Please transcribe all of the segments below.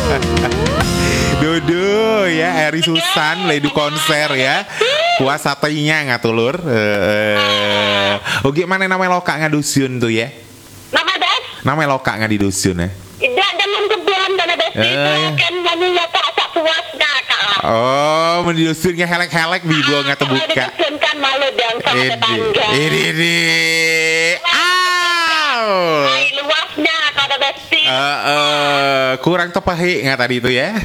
Dudu ya, Eri Susan ledu konser ya. Puas satenya ngatulur. Oh gimana namanya loka ngadusun tuh ya? Nama das? Namanya loka ngadi dusun ya? Tidak dengan kebun dan ada kan nyanyinya tak sak puasnya kak. Oh, mendusunnya helek-helek bibu nggak terbuka. Kan malu dan sama tetangga. Ini. Hai luasnya kalau ada besti. Kurang tepahi nggak tadi itu ya?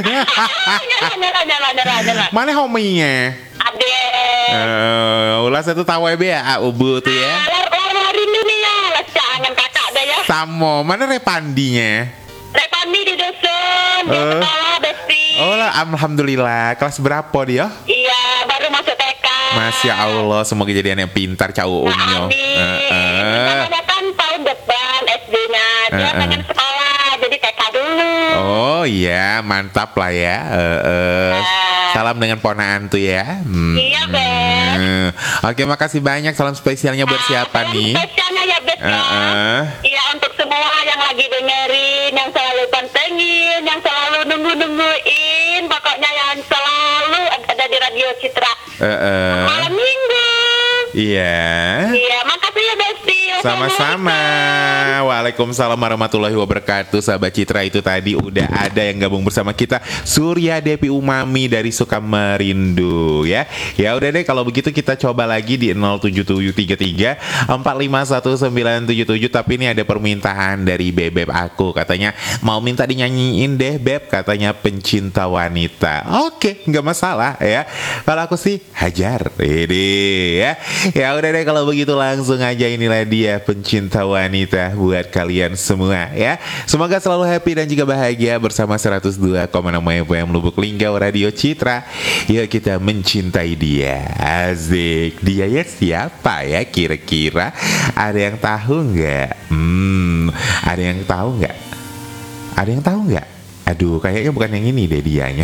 Nyala. Mana hominya? Ade. Ulas itu tahu ya, ubu tuh ya. Lari ini ya, jangan kakak deh ya. Samo, mana Repandinya? Repandi di dusun, dia ketawa besti. Oh lah, alhamdulillah. Kelas berapa dia? Iya, baru masuk TK. Masya Allah, semoga jadi anak pintar cowok umnya. Amin. Kan tahun depan SD-nya, dia pengen sekolah, jadi TK dulu. Oh iya, mantap lah ya. Salam dengan ponaan tuh ya. Iya, Ben. Oke, makasih banyak. Salam spesialnya buat siapa nih? Spesialnya ya, Ben. Iya, untuk semua yang lagi dengerin, yang selalu pantengin, yang selalu nungguin, pokoknya yang selalu ada di Radio Citra. Malam minggu. Iya. Iya, makasih ya, Besti. Sama-sama. Waalaikumsalam warahmatullahi wabarakatuh. Sahabat Citra, itu tadi udah ada yang gabung bersama kita, Surya Depi Umami dari Sukamerindu ya. Ya udah deh, kalau begitu kita coba lagi di 07733 4519977. Tapi ini ada permintaan dari Bebeb aku, katanya mau minta dinyanyiin deh Beb, katanya Pencinta Wanita. Oke, nggak masalah ya. Kalau aku sih hajar ini ya. Ya udah deh, kalau begitu langsung aja, inilah dia Pencinta Wanita buat kalian semua ya. Semoga selalu happy dan juga bahagia bersama 102,6 FM Lubuk Linggau Radio Citra. Yuk kita mencintai dia. Asik. Dia ya siapa ya kira-kira? Ada yang tahu nggak? Ada yang tahu nggak? Ada yang tahu nggak? Aduh, kayaknya bukan yang ini deh dianya.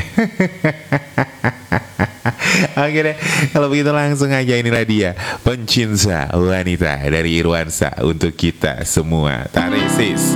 Oke deh, kalau begitu langsung aja, inilah dia Pencinta Wanita dari Irwansa untuk kita semua. Tarisis.